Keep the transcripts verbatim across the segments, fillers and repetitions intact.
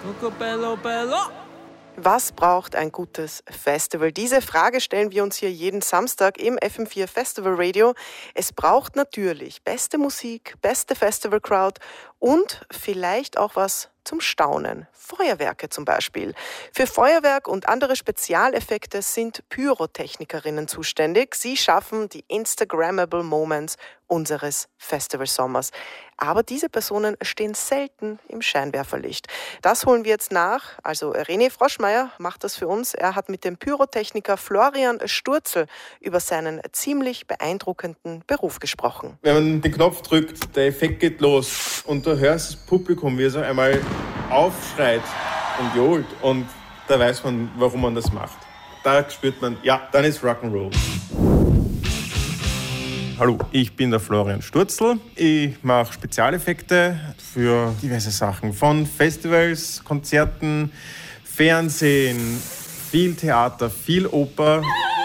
Coco bello bello. Was braucht ein gutes Festival? Diese Frage stellen wir uns hier jeden Samstag im F M vier Festival Radio. Es braucht natürlich beste Musik, beste Festival-Crowd und vielleicht auch was zum Staunen. Feuerwerke zum Beispiel. Für Feuerwerk und andere Spezialeffekte sind Pyrotechnikerinnen zuständig. Sie schaffen die Instagrammable Moments unseres Festivalsommers. Aber diese Personen stehen selten im Scheinwerferlicht. Das holen wir jetzt nach. Also René Froschmeier macht das für uns. Er hat mit dem Pyrotechniker Florian Sturzel über seinen ziemlich beeindruckenden Beruf gesprochen. Wenn man den Knopf drückt, der Effekt geht los und du hörst das Publikum, wie es einmal aufschreit und johlt und da weiß man, warum man das macht. Da spürt man, ja, dann ist Rock'n'Roll. Hallo, ich bin der Florian Sturzel. Ich mache Spezialeffekte für diverse Sachen. Von Festivals, Konzerten, Fernsehen, viel Theater, viel Oper.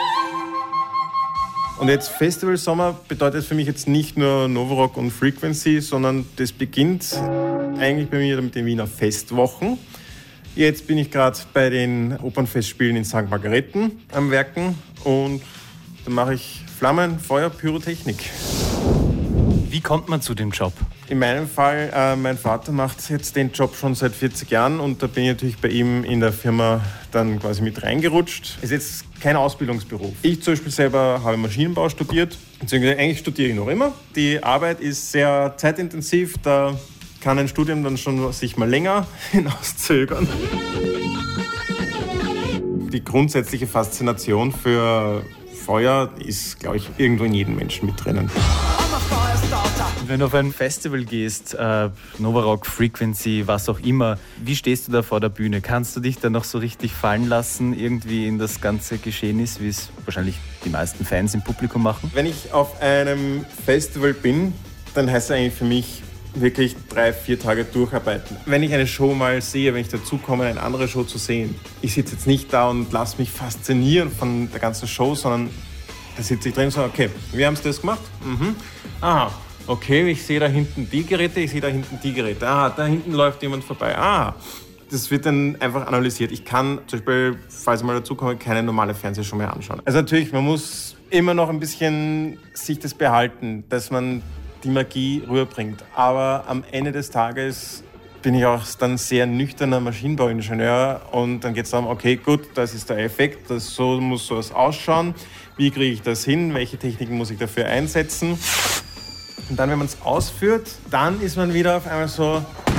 Und jetzt Festivalsommer bedeutet für mich jetzt nicht nur Novarock und Frequency, sondern das beginnt eigentlich bei mir mit den Wiener Festwochen. Jetzt bin ich gerade bei den Opernfestspielen in Sankt Margareten am Werken und da mache ich Flammen, Feuer, Pyrotechnik. Wie kommt man zu dem Job? In meinem Fall, äh, mein Vater macht jetzt den Job schon seit vierzig Jahren und da bin ich natürlich bei ihm in der Firma dann quasi mit reingerutscht. Ist jetzt kein Ausbildungsberuf. Ich zum Beispiel selber habe Maschinenbau studiert, beziehungsweise eigentlich studiere ich noch immer. Die Arbeit ist sehr zeitintensiv, da kann ein Studium dann schon sich mal länger hinauszögern. Die grundsätzliche Faszination für Feuer ist, glaube ich, irgendwo in jedem Menschen mit drinnen. Wenn du auf ein Festival gehst, äh, Novarock, Frequency, was auch immer, wie stehst du da vor der Bühne? Kannst du dich da noch so richtig fallen lassen, irgendwie in das ganze Geschehnis, wie es wahrscheinlich die meisten Fans im Publikum machen? Wenn ich auf einem Festival bin, dann heißt es eigentlich für mich wirklich drei, vier Tage durcharbeiten. Wenn ich eine Show mal sehe, wenn ich dazu komme, eine andere Show zu sehen, ich sitze jetzt nicht da und lasse mich faszinieren von der ganzen Show, sondern da sitze ich drin und sage, okay, wie haben Sie das gemacht? Mhm. Aha, okay, ich sehe da hinten die Geräte, ich sehe da hinten die Geräte. Ah, da hinten läuft jemand vorbei. Ah, das wird dann einfach analysiert. Ich kann zum Beispiel, falls ich mal dazu komme, keine normale Fernsehshow mehr anschauen. Also natürlich, man muss immer noch ein bisschen sich das behalten, dass man die Magie rüberbringt. Aber am Ende des Tages bin ich auch dann sehr nüchterner Maschinenbauingenieur und dann geht es darum, okay, gut, das ist der Effekt, das, so muss sowas ausschauen. Wie kriege ich das hin? Welche Techniken muss ich dafür einsetzen? Und dann, wenn man es ausführt, dann ist man wieder auf einmal so,